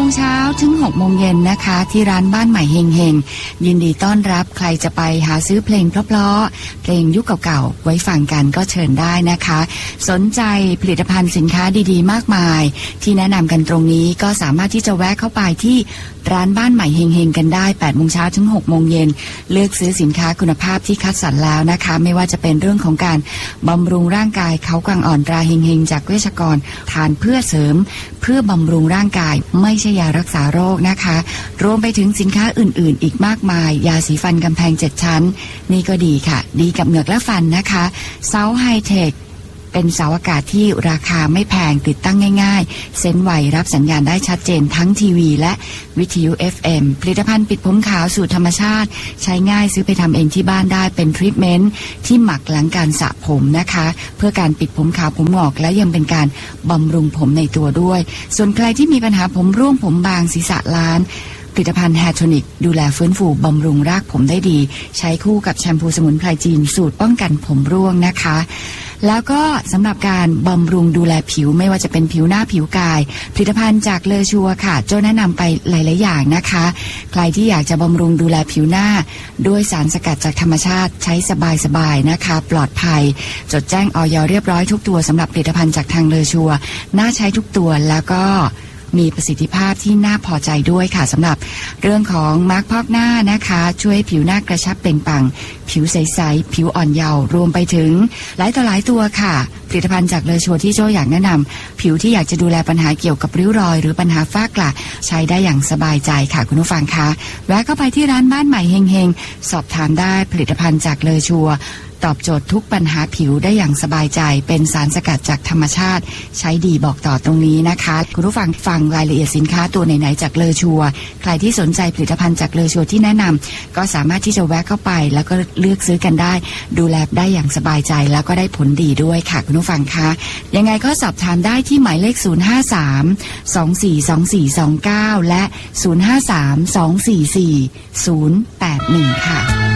งเช้าถึง6โมงเย็นนะคะที่ร้านบ้านใหม่เฮงเฮงยินดีต้อนรับใครจะไปหาซื้อเพลงเพราะๆเพลงยุคเก่าๆไว้ฟังกันก็เชิญได้นะคะสนใจผลิตภัณฑ์สินค้าดีๆมากมายที่แนะนำกันตรงนี้ก็สามารถที่จะแวะเข้าไปที่ร้านบ้านใหม่เฮงเฮงกันได้8โมงเช้าถึง6โมงเย็นเลือกซื้อสินค้าคุณภาพที่คัดสรรแล้วนะคะไม่ว่าจะเป็นเรื่องของการบำรุงร่างกายเขากวางอ่อนตราเฮงเฮงจากเวชกรทานเพื่อเสริมเพื่อบำรุงร่างกายไม่ใช่ยารักษาโรคนะคะรวมไปถึงสินค้าอื่นๆอีกมากมายยาสีฟันกำแพง7ชั้นนี่ก็ดีค่ะดีกับเหงือกและฟันนะคะเซาไฮเทคเป็นเสาอากาศที่ราคาไม่แพงติดตั้งง่ายๆเซ็นไวรับสัญญาณได้ชัดเจนทั้งทีวีและวิทยุ FM ผลิตภัณฑ์ปิดผมขาวสูตรธรรมชาติใช้ง่ายซื้อไปทำเองที่บ้านได้เป็นทรีทเมนต์ที่หมักหลังการสระผมนะคะเพื่อการปิดผมขาวผมงอกและยังเป็นการบำรุงผมในตัวด้วยส่วนใครที่มีปัญหาผมร่วงผมบางศีรษะล้านผลิตภัณฑ์แฮร์โทนิกดูแลฟื้นฟูบำรุงรากผมได้ดีใช้คู่กับแชมพูสมุนไพรจีนสูตรป้องกันผมร่วงนะคะแล้วก็สำหรับการบำรุงดูแลผิวไม่ว่าจะเป็นผิวหน้าผิวกายผลิตภัณฑ์จากเลอชัวค่ะโจ้แนะนำไปหลายๆอย่างนะคะใครที่อยากจะบำรุงดูแลผิวหน้าด้วยสารสกัดจากธรรมชาติใช้สบายๆนะคะปลอดภัยจดแจ้งอย.เรียบร้อยทุกตัวสำหรับผลิตภัณฑ์จากทางเลอชัวน่าใช้ทุกตัวแล้วก็มีประสิทธิภาพที่น่าพอใจด้วยค่ะสำหรับเรื่องของมาร์คพอกหน้านะคะช่วยผิวหน้ากระชับเปล่งปลั่งผิวใสๆผิวอ่อนเยาว์รวมไปถึงหลายต่อหลายตัวค่ะผลิตภัณฑ์จากเลอชัวที่โจ้อยากแนะนำผิวที่อยากจะดูแลปัญหาเกี่ยวกับริ้วรอยหรือปัญหาฝ้ากระใช้ได้อย่างสบายใจค่ะคุณผู้ฟังคะแวะเข้าไปที่ร้านบ้านใหม่เฮงๆสอบถามได้ผลิตภัณฑ์จากเลอชัวตอบโจทย์ทุกปัญหาผิวได้อย่างสบายใจเป็นสารสกัดจากธรรมชาติใช้ดีบอกต่อตรงนี้นะคะคุณผู้ฟังรายละเอียดสินค้าตัวไหนๆจากเลอชัวใครที่สนใจผลิตภัณฑ์จากเลอชัวที่แนะนำก็สามารถที่จะแวะเข้าไปแล้วก็เลือกซื้อกันได้ดูแลได้อย่างสบายใจแล้วก็ได้ผลดีด้วยค่ะคุณผู้ฟังคะยังไงก็สอบถามได้ที่หมายเลข053-242429และ053-244-081ค่ะ